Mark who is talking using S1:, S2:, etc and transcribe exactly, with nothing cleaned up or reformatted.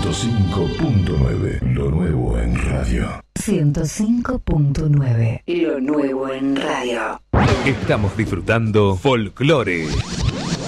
S1: ciento cinco punto nueve. Lo nuevo en radio.
S2: ciento cinco punto nueve. Lo nuevo en radio.
S3: Estamos disfrutando Folclore.